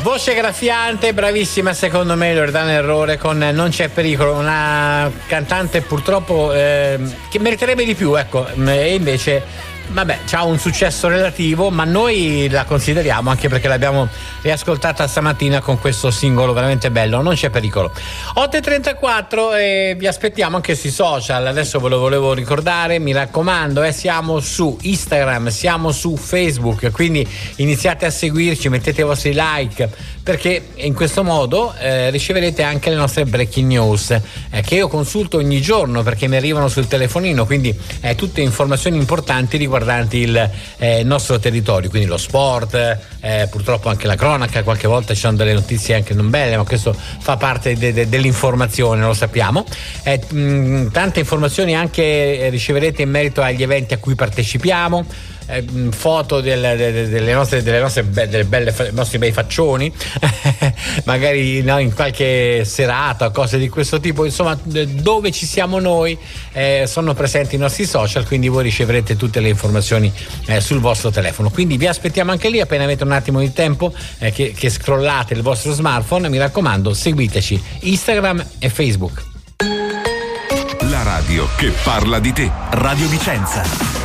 Voce graffiante, bravissima secondo me Loredana Errore con Non c'è pericolo, una cantante purtroppo che meriterebbe di più, ecco, e invece vabbè, c'ha un successo relativo, ma noi la consideriamo anche perché l'abbiamo riascoltata stamattina con questo singolo veramente bello, Non c'è pericolo. 8:34 e vi aspettiamo anche sui social. Adesso ve lo volevo ricordare, mi raccomando, siamo su Instagram, siamo su Facebook, quindi iniziate a seguirci, mettete i vostri like, perché in questo modo riceverete anche le nostre breaking news che io consulto ogni giorno perché mi arrivano sul telefonino, quindi tutte informazioni importanti riguardanti il nostro territorio, quindi lo sport, purtroppo anche la cronaca, qualche volta ci sono delle notizie anche non belle, ma questo fa parte dell'informazione, lo sappiamo. Tante informazioni anche riceverete in merito agli eventi a cui partecipiamo, foto delle nostri bei faccioni magari no, in qualche serata, cose di questo tipo, insomma dove ci siamo noi sono presenti i nostri social, quindi voi riceverete tutte le informazioni sul vostro telefono, quindi vi aspettiamo anche lì appena avete un attimo di tempo che scrollate il vostro smartphone, mi raccomando seguiteci Instagram e Facebook. La radio che parla di te, Radio Vicenza.